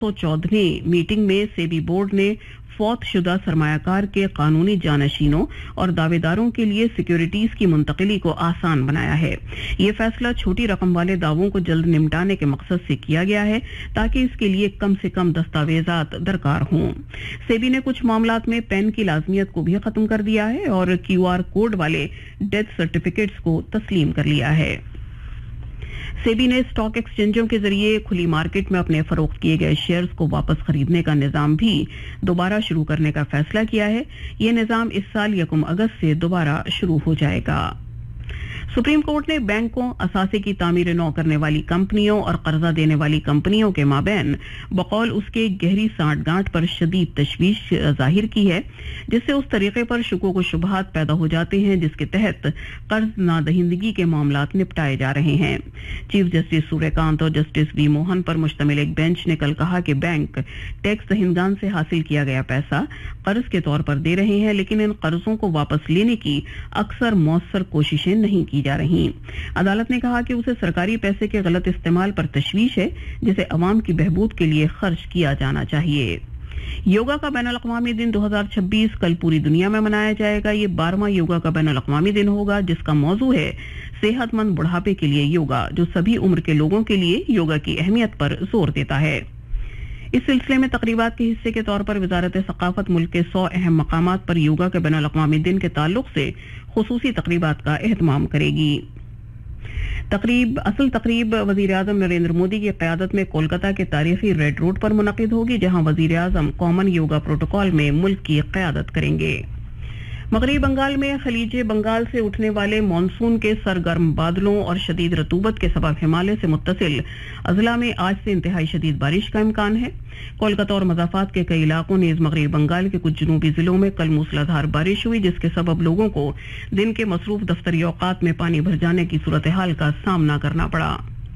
114वीं meeting में SEBI board ने फौत शुदा सरमायाकार के कानूनी जानशीनों और दावेदारों के लिए सिक्योरिटीज की मुंतकिली को आसान बनाया है। ये फैसला छोटी रकम वाले दावों को जल्द निपटाने के मकसद से किया गया है ताकि इसके लिए कम से कम दस्तावेजात दरकार हों। सेबी ने कुछ मामलात में पैन की लाजमियत को भी खत्म कर दिया है और QR कोड वाले डेथ सर्टिफिकेट्स को तस्लीम कर लिया है। सेबी ने स्टॉक एक्सचेंजों के जरिए खुली मार्केट में अपने फरोख्त किए गए शेयर्स को वापस खरीदने का निजाम भी दोबारा शुरू करने का फैसला किया है। ये निजाम इस साल 1 अगस्त से दोबारा शुरू हो जाएगा। सुप्रीम कोर्ट ने बैंकों, असासे की तामीर नौ करने वाली कंपनियों और कर्जा देने वाली कंपनियों के माबैन बकौल उसके गहरी सांठगांठ पर शदीद तशवीश जाहिर की है, जिससे उस तरीके पर शुकों को शुबहात पैदा हो जाते हैं जिसके तहत कर्ज नादहिंदगी के मामलात निपटाए जा रहे हैं। चीफ जस्टिस सूर्यकांत और जस्टिस वी मोहन पर मुश्तमिल एक बेंच ने कल कहा कि बैंक टैक्स दहिंदगान से हासिल किया गया पैसा कर्ज के तौर पर दे रहे हैं, लेकिन इन कर्जों को वापस लेने की अक्सर मौसर कोशिशें नहीं की जा रही। अदालत ने कहा कि उसे सरकारी पैसे के गलत इस्तेमाल पर तशवीश है, जिसे अवाम की बहबूद के लिए खर्च किया जाना चाहिए। योगा का बैनुल अक़वामी दिन 2026 कल पूरी दुनिया में मनाया जाएगा। ये 12वां योगा का बैनुल अक़वामी दिन होगा, जिसका मौजू है सेहतमंद बुढ़ापे के लिए योगा, जो सभी उम्र के लोगों के लिए योगा की अहमियत पर जोर देता है। इस सिलसिले में तकरीबात के हिस्से के तौर पर वजारत सकाफत मुल्क के 100 अहम मकामात पर योगा के बैनुल अक़वामी दिन के ताल्लुक से खुसूसी तकरीबात का एहतमाम करेगी। असल तकरीब वजीर आजम नरेंद्र मोदी की क़यादत में कोलकाता के तारीखी रेड रोड पर मुनक़िद होगी, जहां वजीर आजम कॉमन योगा प्रोटोकॉल में मुल्क की क़यादत करेंगे। मगरबी बंगाल में खलीज बंगाल से उठने वाले मानसून के सरगर्म बादलों और शदीद रतूबत के सबब हिमालय से मुत्तसिल अजला में आज से इंतहाई शदीद बारिश का इम्कान है। कोलकाता और मज़ाफ़ात के कई इलाकों ने मगरबी बंगाल के कुछ जनूबी जिलों में कल मूसलाधार बारिश हुई, जिसके सबब लोगों को दिन के मसरूफ दफ्तरी औकात में पानी भर जाने की सूरत हाल का सामना करना पड़ा।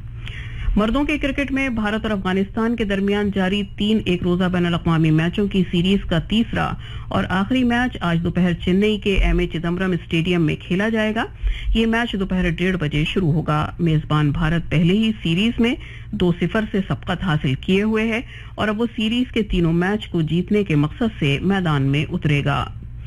मर्दों के क्रिकेट में भारत और अफगानिस्तान के दरमियान जारी 3 एक रोजा बैनुल अक़वामी मैचों की सीरीज का तीसरा और आखिरी मैच आज दोपहर चेन्नई के M.A. चिदम्बरम स्टेडियम में खेला जाएगा। ये मैच दोपहर 1:30 बजे शुरू होगा। मेजबान भारत पहले ही सीरीज में 2-0 से सबकत हासिल किए हुए है और अब वो सीरीज के तीनों मैच को जीतने के मकसद से मैदान में उतरेगा।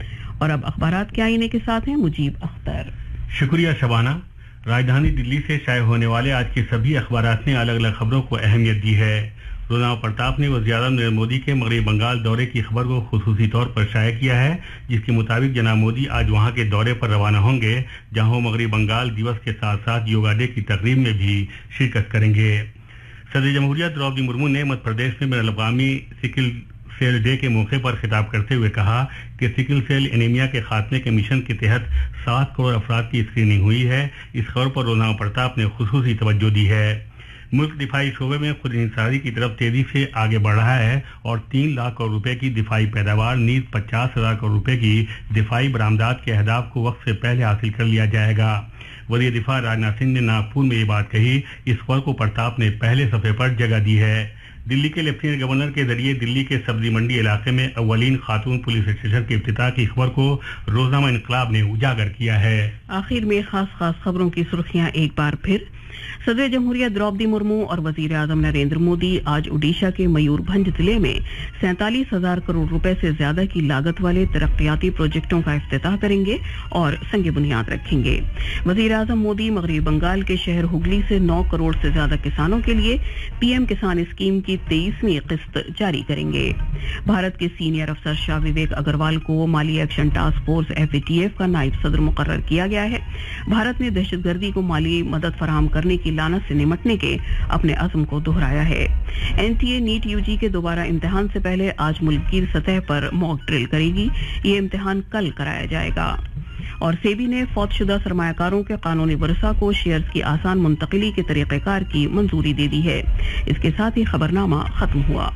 और अब अखबारात के आईने के साथ हैं मुजीब अख्तर। शुक्रिया शबाना। राजधानी दिल्ली से शाये होने वाले आज के सभी अखबारात ने अलग अलग खबरों को अहमियत दी है। रोज़नामा प्रताप ने वज़ीर आज़म नरेंद्र मोदी के मगरबी बंगाल दौरे की खबर को खुसूसी तौर पर शाया किया है, जिसके मुताबिक जनाब मोदी आज वहां के दौरे पर रवाना होंगे, जहां वो मगरबी बंगाल दिवस के साथ साथ योगा डे की तकरीब में भी शिरकत करेंगे। सदर जमहूरिया द्रौपदी मुर्मू ने मध्य प्रदेश में बैनुल अक़वामी सिकिल सेल डे के मौके पर खिताब करते हुए कहा कि सिकिल सेल एनीमिया के खात्मे के मिशन के तहत 7 करोड़ अफराद की स्क्रीनिंग हुई है। इस खबर पर रोज़नामा प्रताप ने खुसूसी तवज्जो दी है। मुल्क दिफाई शोबे में खुद इंसारी की तरफ तेजी से आगे बढ़ रहा है और 3 लाख करोड़ रुपए की दिफाई पैदावार नीज 50,000 करोड़ रुपए की दिफाई बरामदात के अहदाफ को वक्त से पहले हासिल कर लिया जाएगा। वज़ीर दिफा राजनाथ सिंह ने नागपुर में ये बात कही। इस खबर को प्रताप ने पहले सफ़े पर जगह दी है। दिल्ली के लेफ्टिनेंट गवर्नर के जरिए दिल्ली के सब्जी मंडी इलाके में अव्वलीन खातून पुलिस स्टेशन के इफ्तिताह की खबर को रोज़नामा इनकलाब ने उजागर किया है। आखिर में खास खबरों की सुर्खियां एक बार फिर। सदर जमहूरिया द्रौपदी मुर्मू और वजीर आजम नरेंद्र मोदी आज ओडिशा के मयूरभंज जिले में 47,000 करोड़ रुपए से ज्यादा की लागत वाले तरक्याती प्रोजेक्टों का इफ्तिताह करेंगे और संग बुनियाद रखेंगे। वजीर आजम मोदी मगरबी बंगाल के शहर हुगली से 9 करोड़ से ज्यादा किसानों के लिए PM किसान स्कीम की 23वीं किस्त जारी करेंगे। भारत के सीनियर अफसर शाह विवेक अग्रवाल को माली एक्शन टास्क फोर्स FATF का नायब सदर मुकर्रर किया गया है। भारत ने दहशतगर्दी को माली मदद फराहम करने की लानत से निमटने के अपने अज़्म को दोहराया है। NTA नीट UG के दोबारा इम्तिहान से पहले आज मुल्की सतह पर मॉक ड्रिल करेगी। ये इम्तिहान कल कराया जाएगा। और सेबी ने फौतशुदा सरमायाकारों के कानूनी वर्सा को शेयर्स की आसान मुंतकिली के तरीक़ेकार की मंजूरी दे दी है। इसके साथ ही खबरनामा खत्म हुआ।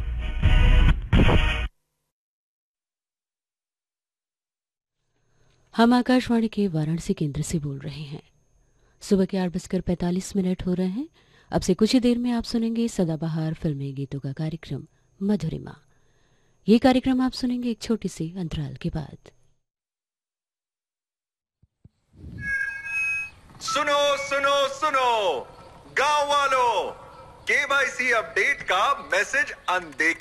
हम आकाशवाणी के वाराणसी केंद्र से बोल रहे हैं। सुबह के 8:45 हो रहे हैं। अब से कुछ ही देर में आप सुनेंगे सदाबहार फिल्मी गीतों का कार्यक्रम मधुरिमा। ये कार्यक्रम आप सुनेंगे एक छोटी सी अंतराल के बाद। सुनो सुनो सुनो गांव वालों, KYC अपडेट का मैसेज अनदेखा